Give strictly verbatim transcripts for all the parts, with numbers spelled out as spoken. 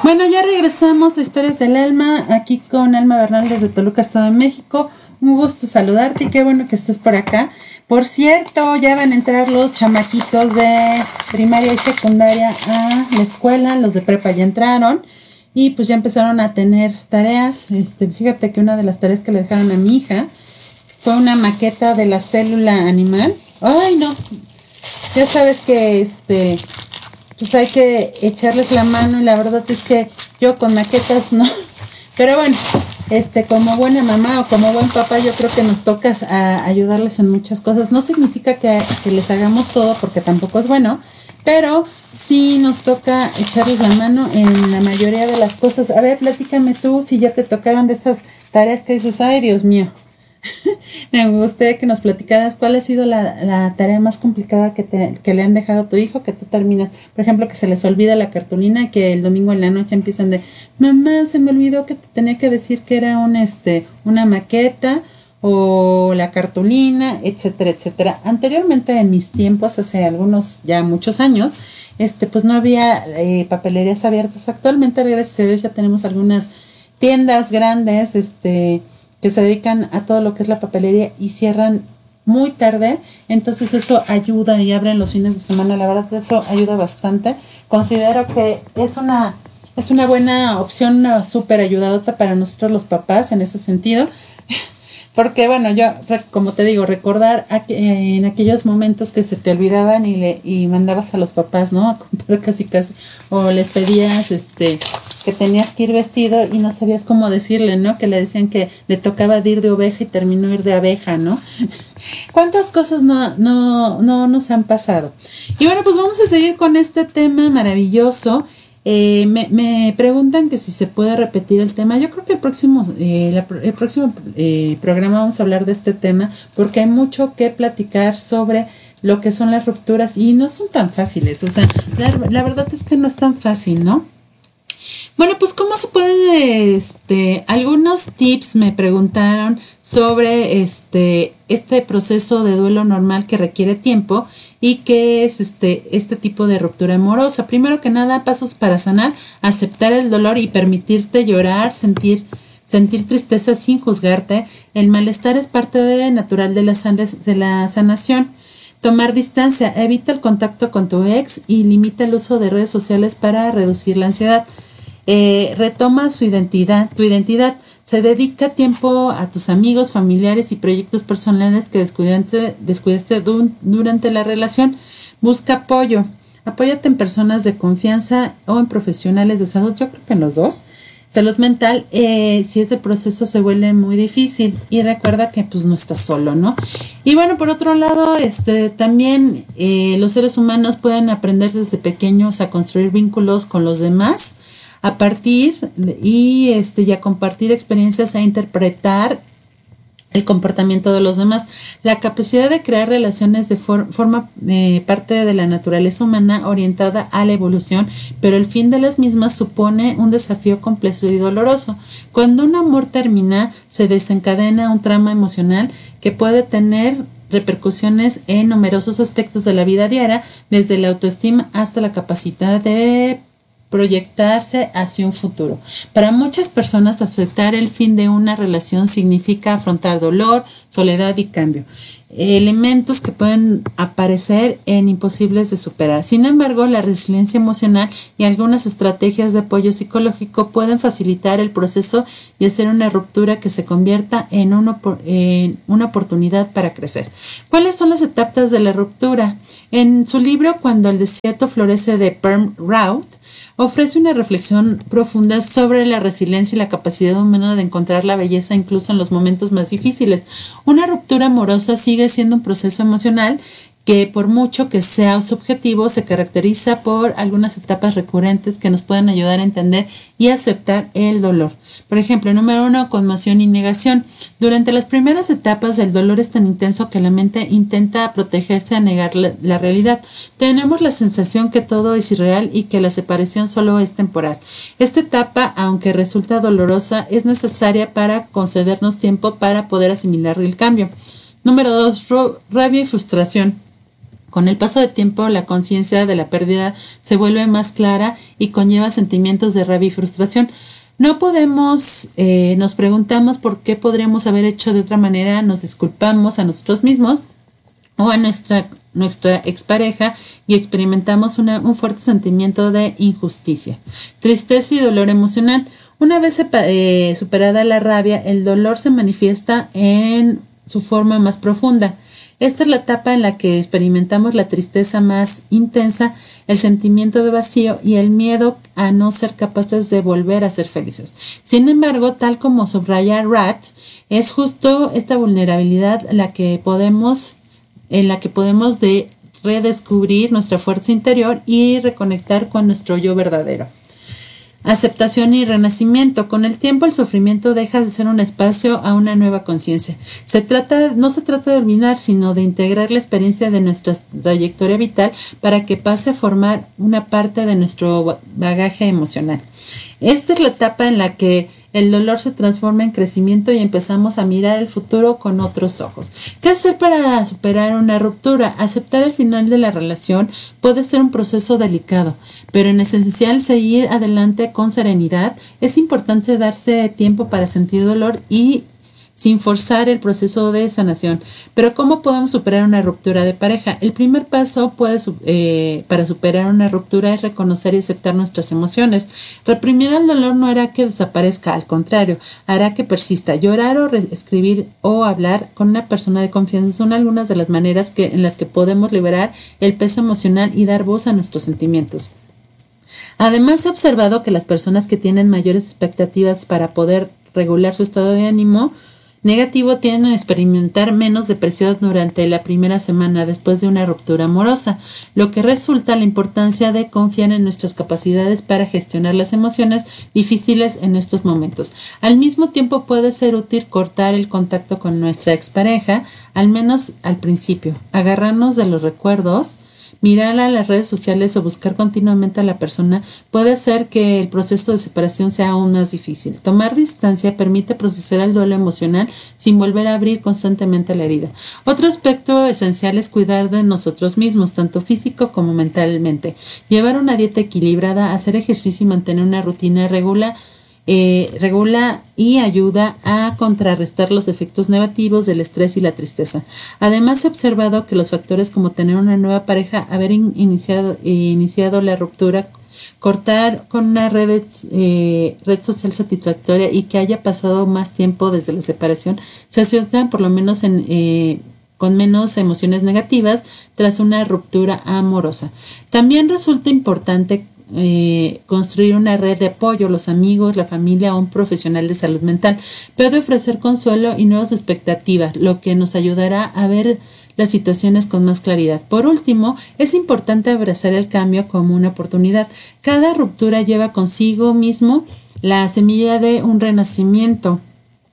Bueno, ya regresamos a Historias del Alma, aquí con Alma Bernal desde Toluca, Estado de México. Un gusto saludarte y qué bueno que estés por acá. Por cierto, ya van a entrar los chamaquitos de primaria y secundaria a la escuela, los de prepa ya entraron y pues ya empezaron a tener tareas. Este, fíjate que una de las tareas que le dejaron a mi hija fue una maqueta de la célula animal. Ay, no, ya sabes que este... pues hay que echarles la mano y la verdad es que yo con maquetas no, pero bueno, este como buena mamá o como buen papá yo creo que nos toca a ayudarles en muchas cosas. No significa que, que les hagamos todo porque tampoco es bueno, pero sí nos toca echarles la mano en la mayoría de las cosas. A ver, platícame tú si ya te tocaron de esas tareas que dices, ay Dios mío. Me gustaría que nos platicaras cuál ha sido la, la tarea más complicada que, te, que le han dejado a tu hijo, que tú terminas, por ejemplo, que se les olvida la cartulina y que el domingo en la noche empiezan de, mamá, se me olvidó que te tenía que decir que era un, este, una maqueta o la cartulina, etcétera, etcétera. Anteriormente, en mis tiempos, hace algunos, ya muchos años, este, pues no había eh, papelerías abiertas. Actualmente, gracias a Dios, ya tenemos algunas tiendas grandes, este... que se dedican a todo lo que es la papelería y cierran muy tarde, entonces eso ayuda y abren los fines de semana, la verdad eso ayuda bastante. Considero que es una es una buena opción, una súper ayudadota para nosotros los papás en ese sentido, porque bueno, yo como te digo, recordar a, en aquellos momentos que se te olvidaban y le y mandabas a los papás, ¿no? A comprar casi casi, o les pedías este que tenías que ir vestido y no sabías cómo decirle, ¿no? Que le decían que le tocaba de ir de oveja y terminó ir de abeja, ¿no? ¿Cuántas cosas no, no, no nos han pasado? Y bueno, pues vamos a seguir con este tema maravilloso. Eh, me, me preguntan que si se puede repetir el tema. Yo creo que el próximo, eh, la, el próximo eh, programa vamos a hablar de este tema porque hay mucho que platicar sobre lo que son las rupturas y no son tan fáciles. O sea, la, la verdad es que no es tan fácil, ¿no? Bueno, pues cómo se puede, este, algunos tips me preguntaron sobre este, este proceso de duelo normal que requiere tiempo y qué es este, este tipo de ruptura amorosa. Primero que nada, pasos para sanar, aceptar el dolor y permitirte llorar, sentir, sentir tristeza sin juzgarte. El malestar es parte de, natural de la, de la sanación. Tomar distancia, evita el contacto con tu ex y limita el uso de redes sociales para reducir la ansiedad. Eh, retoma su identidad, tu identidad, se dedica tiempo a tus amigos, familiares y proyectos personales que descuidaste, descuidaste du- durante la relación. Busca apoyo, apóyate en personas de confianza o en profesionales de salud, yo creo que en los dos. Salud mental, eh, si ese proceso se vuelve muy difícil y recuerda que pues no estás solo, ¿no? Y bueno, por otro lado, este también eh, los seres humanos pueden aprender desde pequeños a construir vínculos con los demás, a partir y este y a compartir experiencias, a interpretar el comportamiento de los demás. La capacidad de crear relaciones de for- forma eh, parte de la naturaleza humana orientada a la evolución, pero el fin de las mismas supone un desafío complejo y doloroso. Cuando un amor termina, se desencadena un trama emocional que puede tener repercusiones en numerosos aspectos de la vida diaria, desde la autoestima hasta la capacidad de proyectarse hacia un futuro. Para muchas personas, aceptar el fin de una relación significa afrontar dolor, soledad y cambio, elementos que pueden aparecer en imposibles de superar. Sin embargo, la resiliencia emocional y algunas estrategias de apoyo psicológico pueden facilitar el proceso y hacer una ruptura que se convierta en una, en una oportunidad para crecer. ¿Cuáles son las etapas de la ruptura? En su libro Cuando el desierto florece, de Perm Rout, ofrece una reflexión profunda sobre la resiliencia y la capacidad humana de encontrar la belleza incluso en los momentos más difíciles. Una ruptura amorosa sigue siendo un proceso emocional que, por mucho que sea subjetivo, se caracteriza por algunas etapas recurrentes que nos pueden ayudar a entender y aceptar el dolor. Por ejemplo, número uno, conmoción y negación. Durante las primeras etapas, el dolor es tan intenso que la mente intenta protegerse a negar la, la realidad. Tenemos la sensación que todo es irreal y que la separación solo es temporal. Esta etapa, aunque resulta dolorosa, es necesaria para concedernos tiempo para poder asimilar el cambio. Número dos, rabia y frustración. Con el paso del tiempo, la conciencia de la pérdida se vuelve más clara y conlleva sentimientos de rabia y frustración. No podemos, eh, nos preguntamos por qué podríamos haber hecho de otra manera, nos disculpamos a nosotros mismos o a nuestra, nuestra expareja y experimentamos una, un fuerte sentimiento de injusticia, tristeza y dolor emocional. Una vez eh, superada la rabia, el dolor se manifiesta en su forma más profunda. Esta es la etapa en la que experimentamos la tristeza más intensa, el sentimiento de vacío y el miedo a no ser capaces de volver a ser felices. Sin embargo, tal como subraya Rath, es justo esta vulnerabilidad la que podemos, en la que podemos de redescubrir nuestra fuerza interior y reconectar con nuestro yo verdadero. Aceptación y renacimiento. Con el tiempo, el sufrimiento deja de ser un espacio a una nueva conciencia. Se trata, no se trata de olvidar, sino de integrar la experiencia de nuestra trayectoria vital para que pase a formar una parte de nuestro bagaje emocional. Esta es la etapa en la que el dolor se transforma en crecimiento y empezamos a mirar el futuro con otros ojos. ¿Qué hacer para superar una ruptura? Aceptar el final de la relación puede ser un proceso delicado, pero en esencial seguir adelante con serenidad. Es importante darse tiempo para sentir dolor y sin forzar el proceso de sanación. Pero ¿cómo podemos superar una ruptura de pareja? El primer paso puede, eh, para superar una ruptura es reconocer y aceptar nuestras emociones. Reprimir el dolor no hará que desaparezca, al contrario, hará que persista. Llorar o escribir o hablar con una persona de confianza son algunas de las maneras que, en las que podemos liberar el peso emocional y dar voz a nuestros sentimientos. Además, se ha observado que las personas que tienen mayores expectativas para poder regular su estado de ánimo negativo tienden a experimentar menos depresión durante la primera semana después de una ruptura amorosa, lo que resulta la importancia de confiar en nuestras capacidades para gestionar las emociones difíciles en estos momentos. Al mismo tiempo, puede ser útil cortar el contacto con nuestra expareja, al menos al principio, agarrarnos de los recuerdos. Mirar a las redes sociales o buscar continuamente a la persona puede hacer que el proceso de separación sea aún más difícil. Tomar distancia permite procesar el duelo emocional sin volver a abrir constantemente la herida. Otro aspecto esencial es cuidar de nosotros mismos, tanto físico como mentalmente. Llevar una dieta equilibrada, hacer ejercicio y mantener una rutina regular Eh, regula y ayuda a contrarrestar los efectos negativos del estrés y la tristeza. Además, se ha observado que los factores como tener una nueva pareja, haber in- iniciado, eh, iniciado la ruptura, cortar con una red, eh, red social satisfactoria y que haya pasado más tiempo desde la separación, se asocian por lo menos en... Eh, con menos emociones negativas tras una ruptura amorosa. También resulta importante Eh, construir una red de apoyo. Los amigos, la familia o un profesional de salud mental puede ofrecer consuelo y nuevas expectativas, lo que nos ayudará a ver las situaciones con más claridad. Por último, es importante abrazar el cambio como una oportunidad. Cada ruptura lleva consigo mismo la semilla de un renacimiento.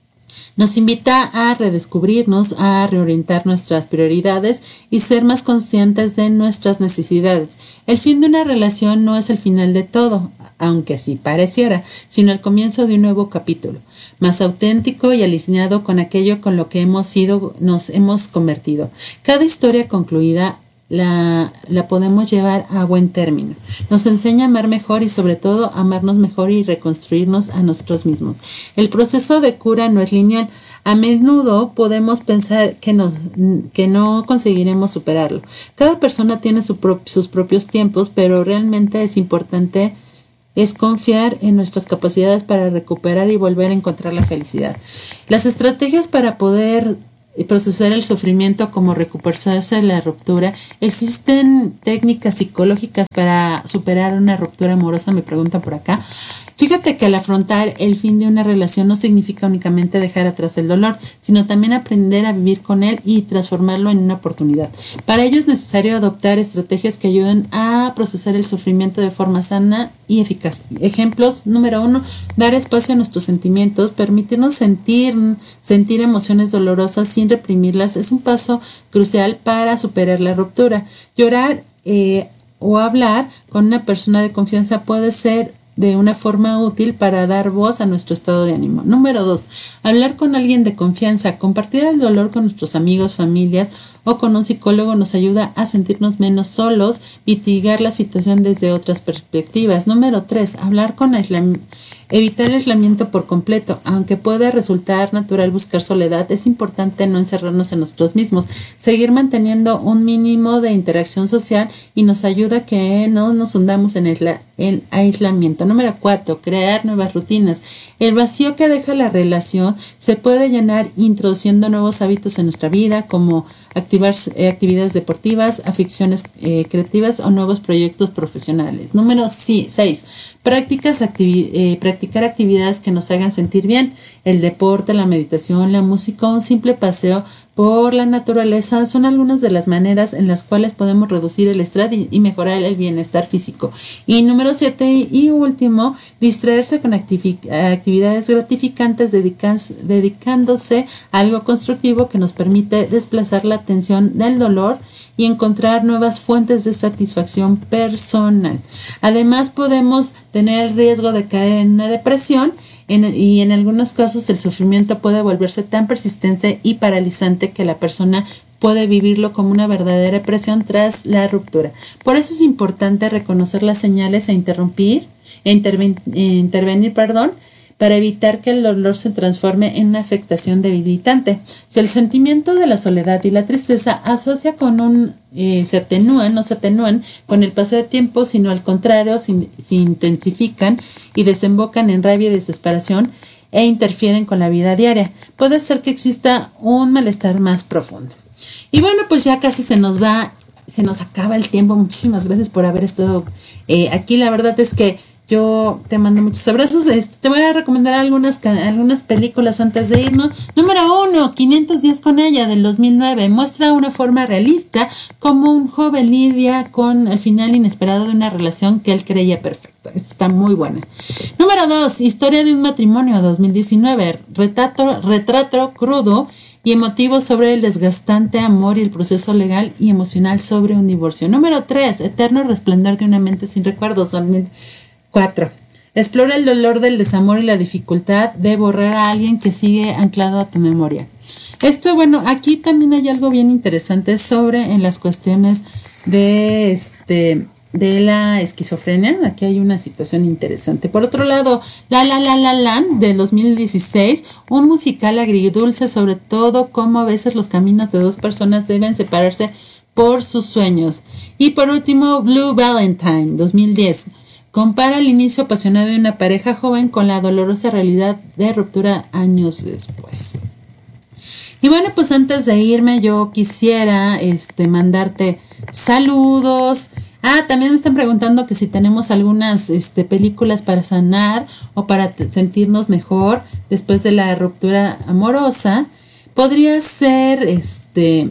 Nos invita a redescubrirnos, a reorientar nuestras prioridades y ser más conscientes de nuestras necesidades. El fin de una relación no es el final de todo, aunque así pareciera, sino el comienzo de un nuevo capítulo, más auténtico y alineado con aquello con lo que hemos sido, nos hemos convertido. Cada historia concluida La, la podemos llevar a buen término. Nos enseña a amar mejor y sobre todo a amarnos mejor y reconstruirnos a nosotros mismos. El proceso de cura no es lineal. A menudo podemos pensar que, nos, que no conseguiremos superarlo. Cada persona tiene su pro, sus propios tiempos, pero realmente es importante es confiar en nuestras capacidades para recuperar y volver a encontrar la felicidad. Las estrategias para poder procesar el sufrimiento como recuperarse de la ruptura. ¿Existen técnicas psicológicas para superar una ruptura amorosa? Me preguntan por acá. Fíjate que al afrontar el fin de una relación no significa únicamente dejar atrás el dolor, sino también aprender a vivir con él y transformarlo en una oportunidad. Para ello es necesario adoptar estrategias que ayuden a procesar el sufrimiento de forma sana y eficaz. Ejemplos, número uno, dar espacio a nuestros sentimientos, permitirnos sentir, sentir emociones dolorosas sin reprimirlas es un paso crucial para superar la ruptura. Llorar eh, o hablar con una persona de confianza puede ser de una forma útil para dar voz a nuestro estado de ánimo. Número dos, hablar con alguien de confianza, compartir el dolor con nuestros amigos, familias o con un psicólogo nos ayuda a sentirnos menos solos, mitigar la situación desde otras perspectivas. Número tres, hablar con aislamiento. Evitar el aislamiento por completo. Aunque puede resultar natural buscar soledad, es importante no encerrarnos en nosotros mismos, seguir manteniendo un mínimo de interacción social y nos ayuda a que no nos hundamos en el, el aislamiento. Número cuatro, crear nuevas rutinas. El vacío que deja la relación se puede llenar introduciendo nuevos hábitos en nuestra vida, como activar eh, actividades deportivas, aficiones eh, creativas o nuevos proyectos profesionales. Número seis, prácticas activi- eh, practicar actividades que nos hagan sentir bien. El deporte, la meditación, la música, un simple paseo por la naturaleza son algunas de las maneras en las cuales podemos reducir el estrés y, y mejorar el bienestar físico. Y número siete y último, distraerse con activi- actividades gratificantes dedicas- dedicándose a algo constructivo que nos permite desplazar la atención del dolor y encontrar nuevas fuentes de satisfacción personal. Además, podemos tener el riesgo de caer en una depresión en, y en algunos casos el sufrimiento puede volverse tan persistente y paralizante que la persona puede vivirlo como una verdadera depresión tras la ruptura. Por eso es importante reconocer las señales e interrumpir, e interven, e intervenir, perdón, para evitar que el dolor se transforme en una afectación debilitante. Si el sentimiento de la soledad y la tristeza asocia con un, eh, se atenúan, no se atenúan con el paso de tiempo, sino al contrario, se, se intensifican y desembocan en rabia y desesperación e interfieren con la vida diaria. Puede ser que exista un malestar más profundo. Y bueno, pues ya casi se nos va, se nos acaba el tiempo. Muchísimas gracias por haber estado eh, aquí. La verdad es que yo te mando muchos abrazos. Este, te voy a recomendar algunas, algunas películas antes de irnos. Número uno, quinientos días con ella, del dos mil nueve. Muestra una forma realista como un joven lidia con el final inesperado de una relación que él creía perfecta. Esta está muy buena. Número dos, Historia de un matrimonio, dos mil diecinueve. Retrato, retrato crudo y emotivo sobre el desgastante amor y el proceso legal y emocional sobre un divorcio. Número tres, Eterno resplandor de una mente sin recuerdos, dos mil cuatro. Explora el dolor del desamor y la dificultad de borrar a alguien que sigue anclado a tu memoria. Esto, bueno, aquí también hay algo bien interesante sobre en las cuestiones de este de la esquizofrenia. Aquí hay una situación interesante. Por otro lado, La La La La Land de dos mil dieciséis, un musical agridulce sobre todo cómo a veces los caminos de dos personas deben separarse por sus sueños. Y por último, Blue Valentine, dos mil diez. Compara el inicio apasionado de una pareja joven con la dolorosa realidad de ruptura años después. Y bueno, pues antes de irme yo quisiera este, mandarte saludos. Ah, también me están preguntando que si tenemos algunas este, películas para sanar o para t- sentirnos mejor después de la ruptura amorosa. Podría ser, este,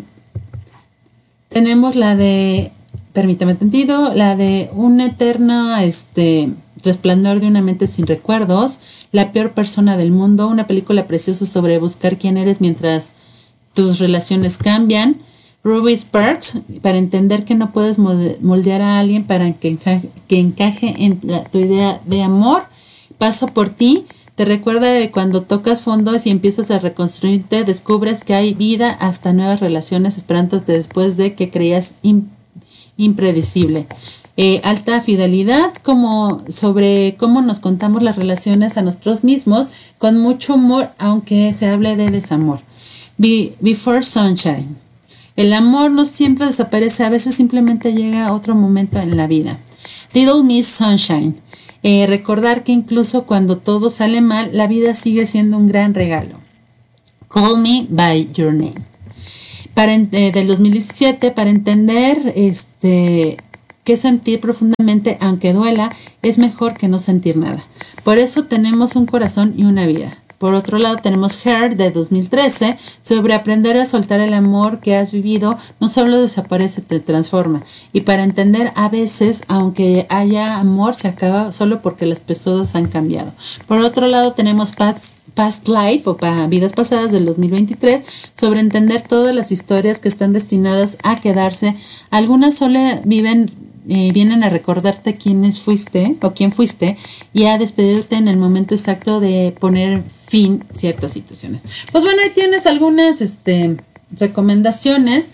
tenemos la de... Permítame tantito, la de un eterno este, resplandor de una mente sin recuerdos, La peor persona del mundo, una película preciosa sobre buscar quién eres mientras tus relaciones cambian, Ruby Sparks, para entender que no puedes moldear a alguien para que encaje, que encaje en la, tu idea de amor, Paso por ti, te recuerda de cuando tocas fondos y empiezas a reconstruirte, descubres que hay vida hasta nuevas relaciones esperándote después de que creías imposible. Impredecible. Eh, alta fidelidad, como sobre cómo nos contamos las relaciones a nosotros mismos, con mucho humor, aunque se hable de desamor. Be, Before Sunshine. El amor no siempre desaparece, a veces simplemente llega a otro momento en la vida. Little Miss Sunshine. Eh, recordar que incluso cuando todo sale mal, la vida sigue siendo un gran regalo. Call Me by Your Name. Para, eh, del dos mil diecisiete, para entender este, qué sentir profundamente, aunque duela, es mejor que no sentir nada. Por eso tenemos un corazón y una vida. Por otro lado, tenemos Her de dos mil trece, sobre aprender a soltar el amor que has vivido, no solo desaparece, te transforma. Y para entender, a veces, aunque haya amor, se acaba solo porque las personas han cambiado. Por otro lado, tenemos Past Past Life o para Vidas Pasadas del dos mil veintitrés, sobre entender todas las historias que están destinadas a quedarse. Algunas solo viven, eh, vienen a recordarte quiénes fuiste o quién fuiste y a despedirte en el momento exacto de poner fin a ciertas situaciones. Pues bueno, ahí tienes algunas este, recomendaciones.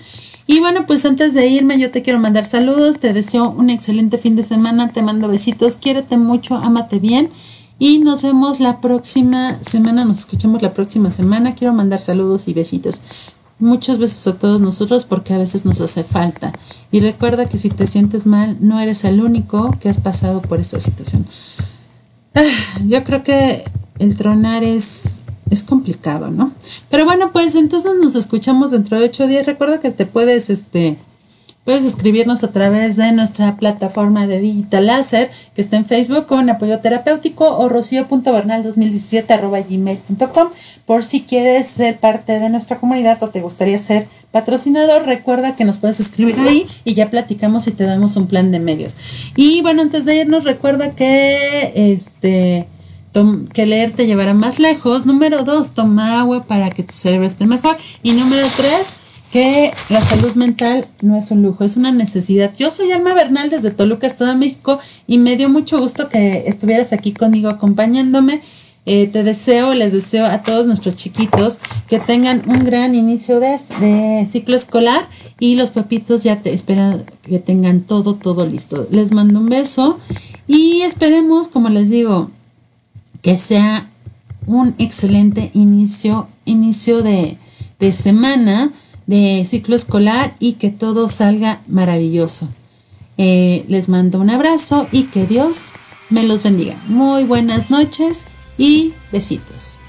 Y bueno, pues antes de irme yo te quiero mandar saludos, te deseo un excelente fin de semana, te mando besitos, quiérete mucho, ámate bien y nos vemos la próxima semana, nos escuchamos la próxima semana. Quiero mandar saludos y besitos. Muchos besos a todos nosotros porque a veces nos hace falta. Y recuerda que si te sientes mal, no eres el único que has pasado por esta situación. Ah, yo creo que el tronar es, es complicado, ¿no? Pero bueno, pues entonces nos escuchamos dentro de ocho días. Recuerda que te puedes, este... Puedes escribirnos a través de nuestra plataforma de Digital Láser, que está en Facebook con Apoyo Terapéutico, o rocío punto bernal dos mil diecisiete arroba gmail punto com, por si quieres ser parte de nuestra comunidad o te gustaría ser patrocinador. Recuerda que nos puedes escribir ahí y ya platicamos y te damos un plan de medios. Y bueno, antes de irnos, recuerda que este que leer te llevará más lejos. Número dos, toma agua para que tu cerebro esté mejor. Y número tres, que la salud mental no es un lujo, es una necesidad. Yo soy Alma Bernal desde Toluca, Estado de México, y me dio mucho gusto que estuvieras aquí conmigo acompañándome. Eh, te deseo, les deseo a todos nuestros chiquitos que tengan un gran inicio de, de ciclo escolar, y los papitos ya te esperan que tengan todo, todo listo. Les mando un beso y esperemos, como les digo, que sea un excelente inicio, inicio de, de semana, de ciclo escolar, y que todo salga maravilloso. Eh, les mando un abrazo y que Dios me los bendiga. Muy buenas noches y besitos.